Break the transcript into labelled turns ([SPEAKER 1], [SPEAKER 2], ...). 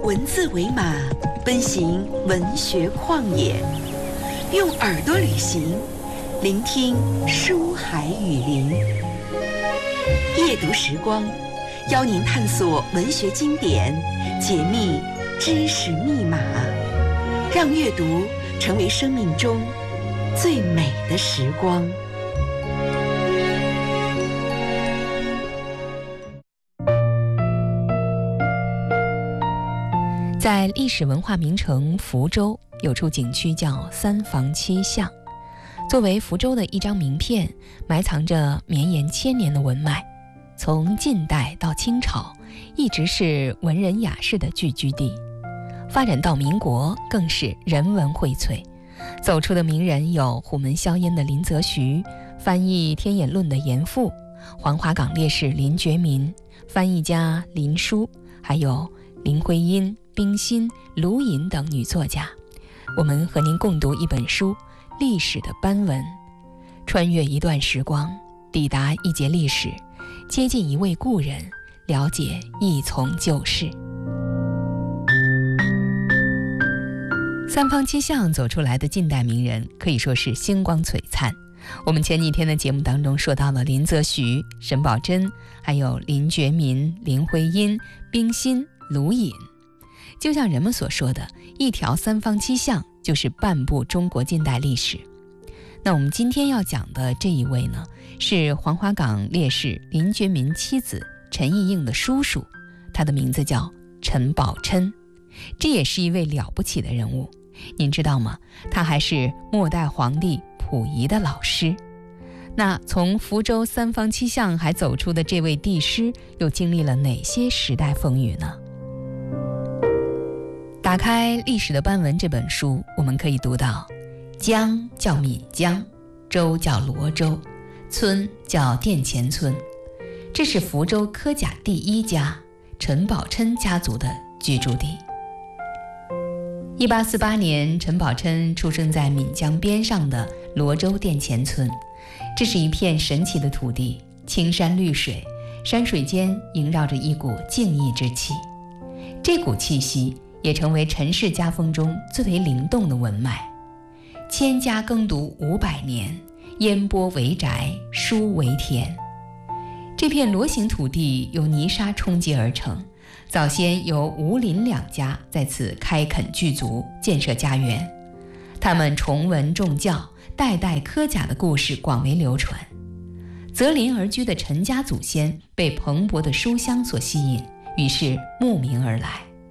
[SPEAKER 1] 文字为马，奔行文学旷野，用耳朵旅行，聆听书海雨林。夜读时光，邀您探索文学经典，解密知识密码，让阅读成为生命中最美的时光。
[SPEAKER 2] 在历史文化名城福州，有处景区叫三坊七巷，作为福州的一张名片，埋藏着绵延千年的文脉。从晋代到清朝，一直是文人雅士的聚居地，发展到民国更是人文荟萃。走出的名人有虎门销烟的林则徐，翻译《天演论》的严复，黄花岗烈士林觉民，翻译家林殊，还有林徽因、冰心、卢隐等女作家。我们和您共读一本书《历史的斑纹》，穿越一段时光，抵达一节历史，接近一位故人，了解一从旧事。三坊七巷走出来的近代名人可以说是星光璀璨。我们前几天的节目当中说到了林则徐、沈葆桢，还有林觉民、林徽因、冰心、卢隐。就像人们所说的，一条三坊七巷就是半部中国近代历史。那我们今天要讲的这一位呢，是黄花岗烈士林觉民妻子陈意应的叔叔，他的名字叫陈宝琛。这也是一位了不起的人物，您知道吗？他还是末代皇帝溥仪的老师。那从福州三坊七巷还走出的这位帝师，又经历了哪些时代风雨呢？打开《历史的斑纹》这本书，我们可以读到，江叫岷江，州叫罗州，村叫殿前村。这是福州科甲第一家陈宝琛家族的居住地。1848年，陈宝琛出生在岷江边上的罗州殿前村。这是一片神奇的土地，青山绿水，山水间萦绕着一股静谧之气。这股气息也成为陈氏家风中最为灵动的文脉。千家耕读500年，烟波为宅，书为田。这片螺形土地由泥沙冲积而成，早先由吴林两家在此开垦聚族，建设家园。他们崇文重教，代代科甲的故事广为流传。择林而居的陈家祖先被蓬勃的书香所吸引，于是慕名而来。